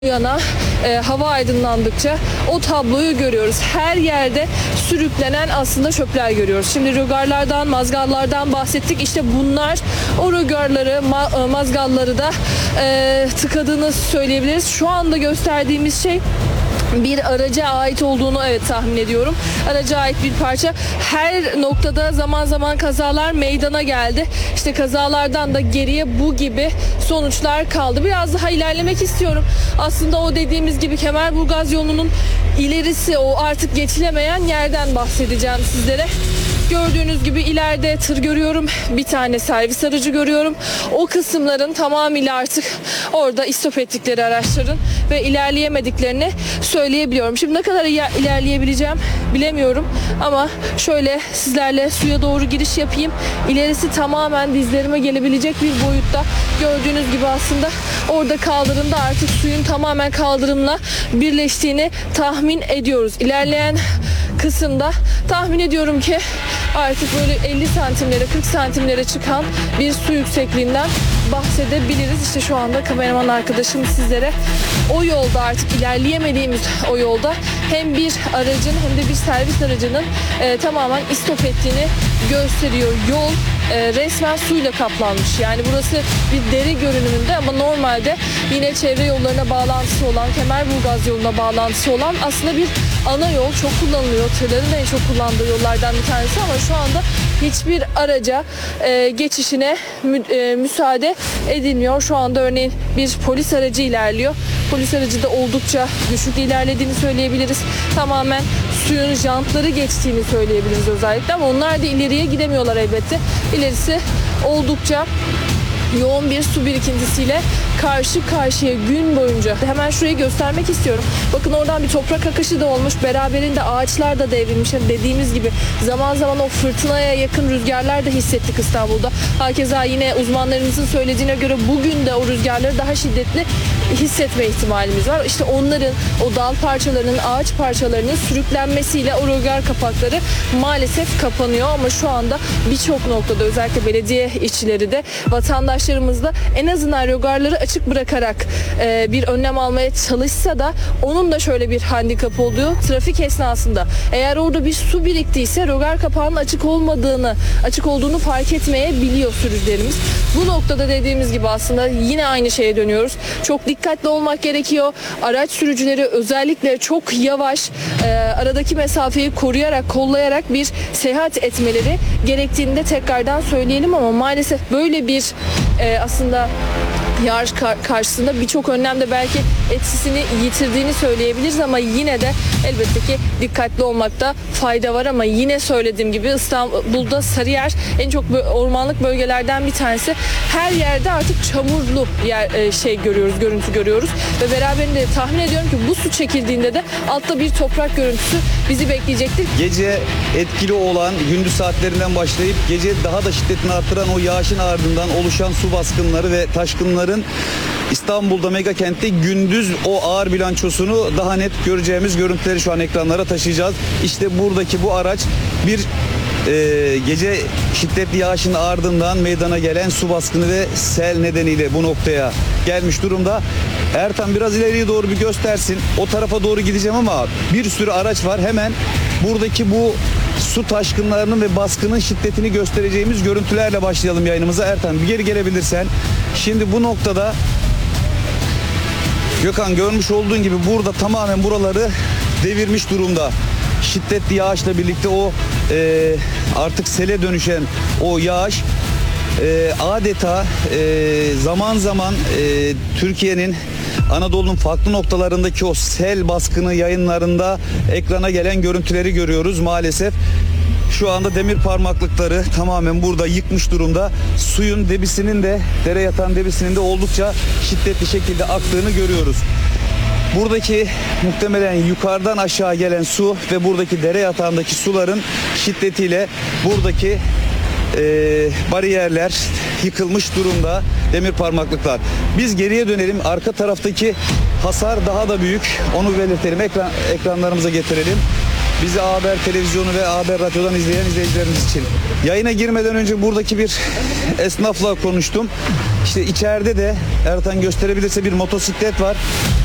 yana hava aydınlandıkça o tabloyu görüyoruz. Her yerde sürüklenen aslında çöpler görüyoruz. Şimdi rögarlardan, mazgallardan bahsettik. İşte bunlar o rögarları, mazgalları da tıkadığını söyleyebiliriz. Şu anda gösterdiğimiz şey bir araca ait olduğunu tahmin ediyorum. Araca ait bir parça. Her noktada zaman zaman kazalar meydana geldi. İşte kazalardan da geriye bu gibi sonuçlar kaldı. Biraz daha ilerlemek istiyorum. Aslında o dediğimiz gibi Kemerburgaz yolunun ilerisi, o artık geçilemeyen yerden bahsedeceğim sizlere. Gördüğünüz gibi ileride tır görüyorum. Bir tane servis aracı görüyorum. O kısımların tamamıyla artık orada istop ettikleri araçların ve ilerleyemediklerini söyleyebiliyorum. Şimdi ne kadar ilerleyebileceğim bilemiyorum ama şöyle sizlerle suya doğru giriş yapayım. İlerisi tamamen dizlerime gelebilecek bir boyutta. Gördüğünüz gibi aslında orada kaldırımda artık suyun tamamen kaldırımla birleştiğini tahmin ediyoruz. İlerleyen kısımda tahmin ediyorum ki artık böyle 50 santimlere 40 santimlere çıkan bir su yüksekliğinden bahsedebiliriz. İşte şu anda kameraman arkadaşım sizlere o yolda, artık ilerleyemediğimiz o yolda hem bir aracın hem de bir servis aracının tamamen istop ettiğini gösteriyor. Yol resmen suyla kaplanmış. Yani burası bir dere görünümünde ama normalde yine çevre yollarına bağlantısı olan, Kemerburgaz yoluna bağlantısı olan aslında bir ana yol. Çok kullanılıyor. Tırların en çok kullandığı yollardan bir tanesi ama şu anda hiçbir araca geçişine müsaade edilmiyor. Şu anda örneğin bir polis aracı ilerliyor. Polis aracı da oldukça düşük ilerlediğini söyleyebiliriz. Tamamen suyun jantları geçtiğini söyleyebiliriz özellikle ama onlar da ileriye gidemiyorlar elbette. İlerisi oldukça yoğun bir su birikintisiyle karşı karşıya gün boyunca. Hemen şurayı göstermek istiyorum. Bakın oradan bir toprak akışı da olmuş. Beraberinde ağaçlar da devrilmiş. Dediğimiz gibi zaman zaman o fırtınaya yakın rüzgarlar da hissettik İstanbul'da. Hakeza yine uzmanlarımızın söylediğine göre bugün de o rüzgarları daha şiddetli hissetme ihtimalimiz var. İşte onların, o dal parçalarının, ağaç parçalarının sürüklenmesiyle o rögar kapakları maalesef kapanıyor ama şu anda birçok noktada özellikle belediye işçileri de vatandaşlarımız da en azından rögarları açık bırakarak bir önlem almaya çalışsa da onun da şöyle bir handikap oluyor. Trafik esnasında eğer orada bir su biriktiyse rögar kapağının açık olduğunu fark etmeyebiliyor sürücülerimiz. Bu noktada dediğimiz gibi aslında yine aynı şeye dönüyoruz. Çok dikkatli olmak gerekiyor. Araç sürücüleri özellikle çok yavaş, aradaki mesafeyi koruyarak, kollayarak bir seyahat etmeleri gerektiğini de tekrardan söyleyelim ama maalesef böyle bir aslında yağış karşısında birçok önlemde belki etkisini yitirdiğini söyleyebiliriz ama yine de elbette ki dikkatli olmakta fayda var ama yine söylediğim gibi İstanbul'da Sarıyer en çok ormanlık bölgelerden bir tanesi. Her yerde artık çamurlu görüntü görüyoruz ve beraberinde tahmin ediyorum ki bu su çekildiğinde de altta bir toprak görüntüsü bizi bekleyecektir. Gece etkili olan gündüz saatlerinden başlayıp gece daha da şiddetini artıran o yağışın ardından oluşan su baskınları ve taşkınların İstanbul'da mega kentte gündüz o ağır bilançosunu daha net göreceğimiz görüntüleri şu an ekranlara taşıyacağız. İşte buradaki bu araç bir gece şiddetli yağışın ardından meydana gelen su baskını ve sel nedeniyle bu noktaya gelmiş durumda. Ertan biraz ileriye doğru bir göstersin. O tarafa doğru gideceğim ama bir sürü araç var. Hemen buradaki bu su taşkınlarının ve baskının şiddetini göstereceğimiz görüntülerle başlayalım yayınımıza. Ertan bir geri gelebilirsen. Şimdi bu noktada Gökhan görmüş olduğun gibi burada tamamen buraları devirmiş durumda. Şiddetli yağışla birlikte o artık sele dönüşen o yağış adeta zaman zaman Türkiye'nin, Anadolu'nun farklı noktalarındaki o sel baskını yayınlarında ekrana gelen görüntüleri görüyoruz maalesef. Şu anda demir parmaklıkları tamamen burada yıkmış durumda. Suyun debisinin de, dere yatağın debisinin de oldukça şiddetli şekilde aktığını görüyoruz. Buradaki muhtemelen yukarıdan aşağı gelen su ve buradaki dere yatağındaki suların şiddetiyle buradaki bariyerler yıkılmış durumda, demir parmaklıklar. Biz geriye dönelim. Arka taraftaki hasar daha da büyük. Onu belirtelim. Ekranlarımıza getirelim. Bizi A Haber televizyonu ve A Haber radyodan izleyen izleyicilerimiz için. Yayına girmeden önce buradaki bir esnafla konuştum. İşte içeride de Ertan gösterebilirse bir motosiklet var.